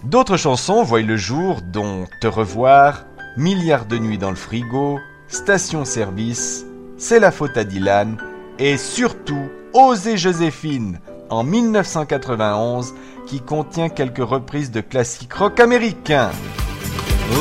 D'autres chansons voient le jour, dont Te revoir, Milliards de nuits dans le frigo, Station-service, C'est la faute à Dylan et surtout Oser Joséphine en 1991 qui contient quelques reprises de classiques rock américains.